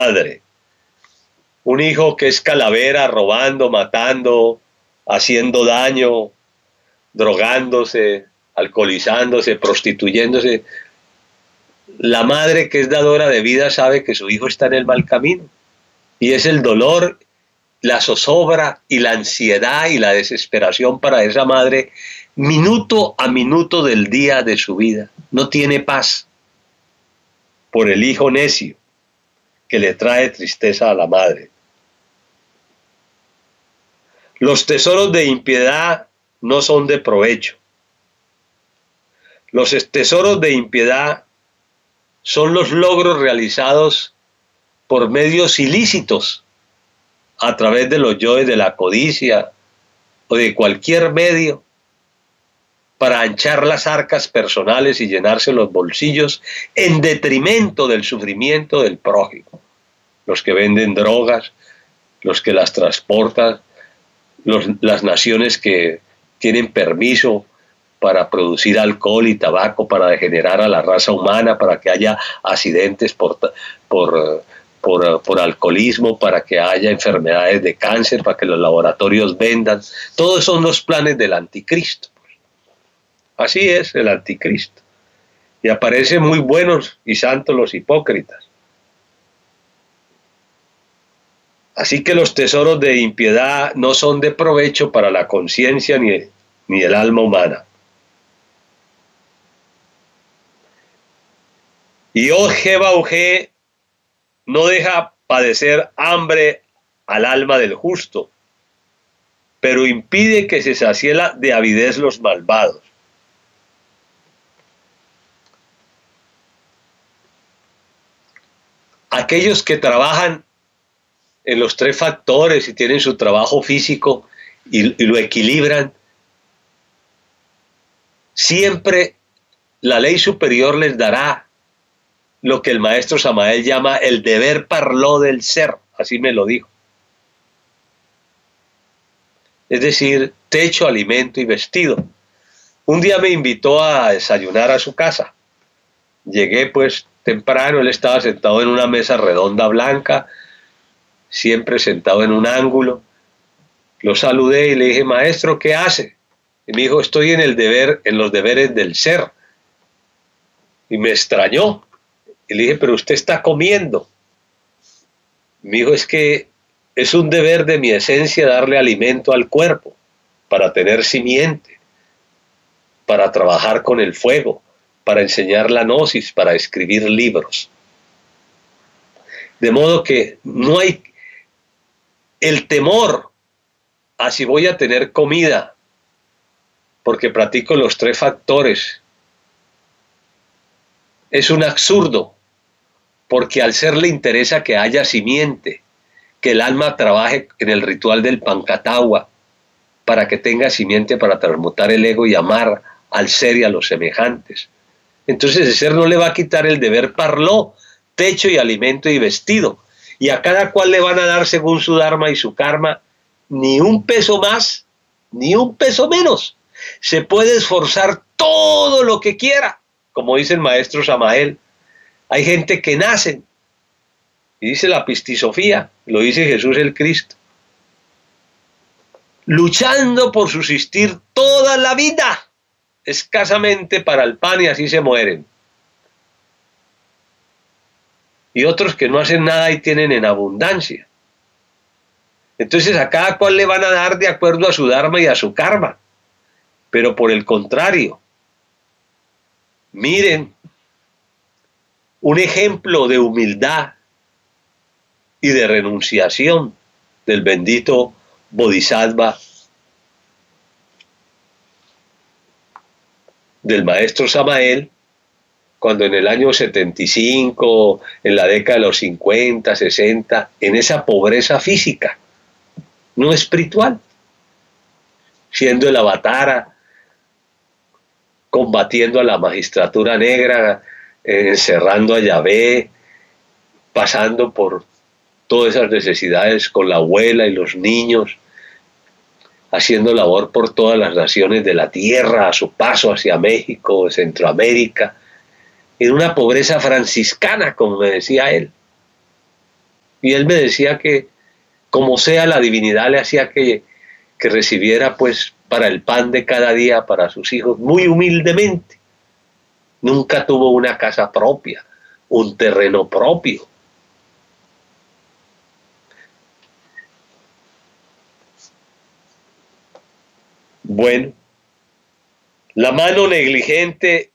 madre. Un hijo que es calavera, robando, matando, haciendo daño, drogándose, alcoholizándose, prostituyéndose. La madre que es dadora de vida sabe que su hijo está en el mal camino. Y es el dolor, la zozobra y la ansiedad y la desesperación para esa madre minuto a minuto del día de su vida. No tiene paz por el hijo necio que le trae tristeza a la madre. Los tesoros de impiedad no son de provecho. Los tesoros de impiedad son los logros realizados por medios ilícitos, a través de los yoes de la codicia o de cualquier medio, para anchar las arcas personales y llenarse los bolsillos en detrimento del sufrimiento del prójimo. Los que venden drogas, los que las transportan, las naciones que tienen permiso para producir alcohol y tabaco, para degenerar a la raza humana, para que haya accidentes por alcoholismo, para que haya enfermedades de cáncer, para que los laboratorios vendan. Todos son los planes del anticristo. Así es el anticristo. Y aparecen muy buenos y santos los hipócritas. Así que los tesoros de impiedad no son de provecho para la conciencia ni el alma humana. Y Jebauge no deja padecer hambre al alma del justo, pero impide que se sacie de avidez los malvados. Aquellos que trabajan en los tres factores y tienen su trabajo físico y lo equilibran, siempre la ley superior les dará lo que el maestro Samael llama el deber parló del ser, así me lo dijo. Es decir, techo, alimento y vestido. Un día me invitó a desayunar a su casa. Llegué pues temprano, él estaba sentado en una mesa redonda blanca, siempre sentado en un ángulo. Lo saludé y le dije, maestro, ¿qué hace? Y me dijo, estoy en los deberes del ser. Y me extrañó. Y le dije, pero usted está comiendo. Me dijo, es que es un deber de mi esencia darle alimento al cuerpo, para tener simiente, para trabajar con el fuego, para enseñar la gnosis, para escribir libros. De modo que no hay el temor a si voy a tener comida, porque practico los tres factores. Es un absurdo, porque al ser le interesa que haya simiente, que el alma trabaje en el ritual del Pancatagua, para que tenga simiente para transmutar el ego y amar al ser y a los semejantes. Entonces el ser no le va a quitar el deber parló, techo y alimento y vestido, y a cada cual le van a dar según su dharma y su karma, ni un peso más, ni un peso menos. Se puede esforzar todo lo que quiera, como dice el maestro Samael. Hay gente que nace, y dice la pistisofía, lo dice Jesús el Cristo, luchando por subsistir toda la vida, escasamente para el pan, y así se mueren. Y otros que no hacen nada y tienen en abundancia. Entonces a cada cual le van a dar de acuerdo a su dharma y a su karma. Pero por el contrario, miren un ejemplo de humildad y de renunciación del bendito Bodhisattva, del maestro Samael, cuando en el año 75, en la década de los 50, 60, en esa pobreza física, no espiritual, siendo el avatara, combatiendo a la magistratura negra, encerrando a Yahvé, pasando por todas esas necesidades con la abuela y los niños, haciendo labor por todas las naciones de la tierra, a su paso hacia México, Centroamérica, en una pobreza franciscana, como me decía él. Y él me decía que como sea la divinidad le hacía que recibiera pues para el pan de cada día para sus hijos muy humildemente. Nunca tuvo una casa propia, un terreno propio. Bueno, la mano negligente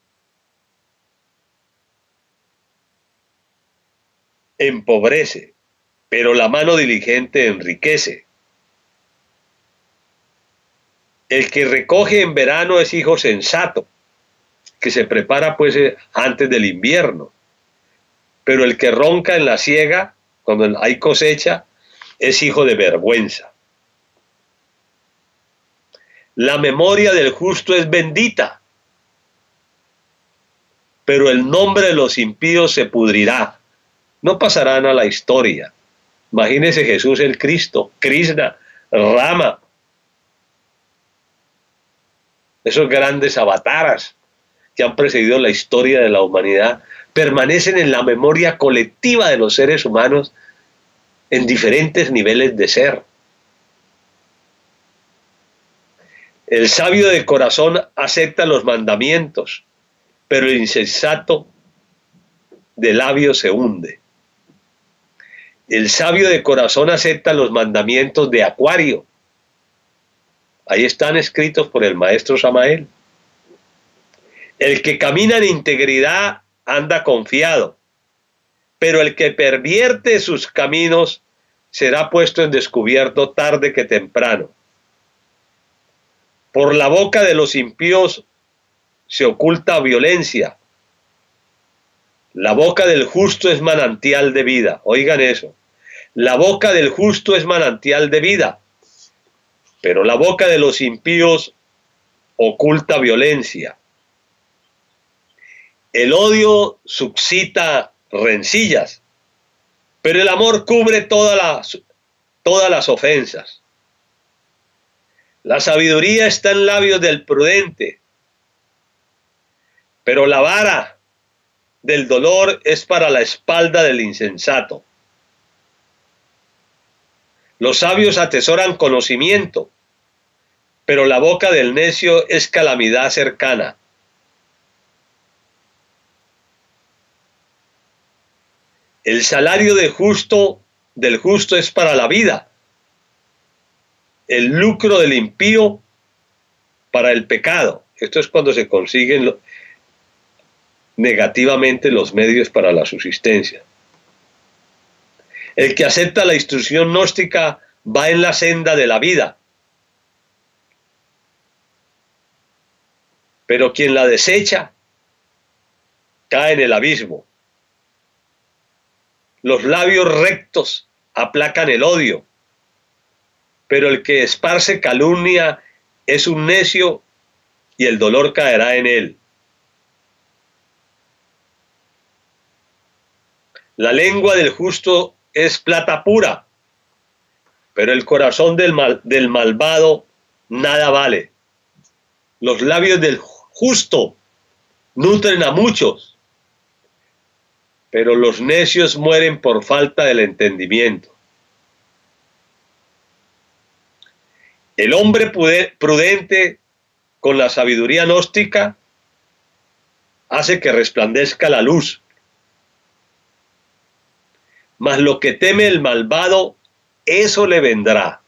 empobrece, pero la mano diligente enriquece. El que recoge en verano es hijo sensato, que se prepara pues antes del invierno. Pero el que ronca en la siega, cuando hay cosecha, es hijo de vergüenza. La memoria del justo es bendita, pero el nombre de los impíos se pudrirá. No pasarán a la historia. Imagínese Jesús el Cristo, Krishna, Rama, esos grandes avataras que han precedido la historia de la humanidad, permanecen en la memoria colectiva de los seres humanos en diferentes niveles de ser. El sabio de corazón acepta los mandamientos, pero el insensato de labios se hunde. El sabio de corazón acepta los mandamientos de Acuario. Ahí están escritos por el maestro Samael. El que camina en integridad anda confiado, pero el que pervierte sus caminos será puesto en descubierto tarde que temprano. Por la boca de los impíos se oculta violencia. La boca del justo es manantial de vida. Oigan eso. La boca del justo es manantial de vida, pero la boca de los impíos oculta violencia. El odio suscita rencillas, pero el amor cubre todas las ofensas. La sabiduría está en labios del prudente, pero la vara del dolor es para la espalda del insensato. Los sabios atesoran conocimiento, pero la boca del necio es calamidad cercana. El salario del justo es para la vida. El lucro del impío para el pecado. Esto es cuando se consiguen negativamente los medios para la subsistencia. El que acepta la instrucción gnóstica va en la senda de la vida, pero quien la desecha cae en el abismo. Los labios rectos aplacan el odio, pero el que esparce calumnia es un necio y el dolor caerá en él. La lengua del justo es plata pura, pero el corazón del malvado nada vale. Los labios del justo nutren a muchos, pero los necios mueren por falta del entendimiento. El hombre prudente con la sabiduría gnóstica hace que resplandezca la luz. Mas lo que teme el malvado, eso le vendrá.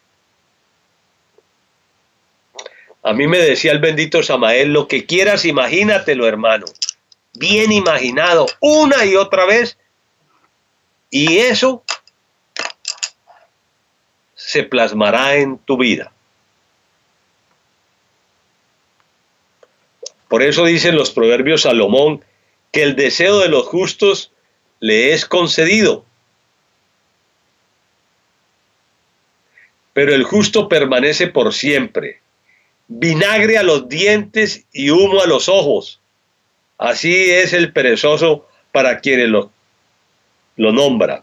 A mí me decía el bendito Samael, lo que quieras imagínatelo, hermano. Bien imaginado, una y otra vez. Y eso se plasmará en tu vida. Por eso dicen los proverbios Salomón que el deseo de los justos le es concedido, pero el justo permanece por siempre. Vinagre a los dientes y humo a los ojos. Así es el perezoso para quienes lo nombra.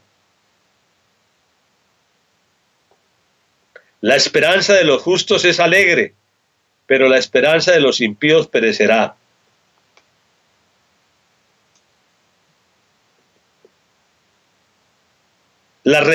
La esperanza de los justos es alegre, pero la esperanza de los impíos perecerá. La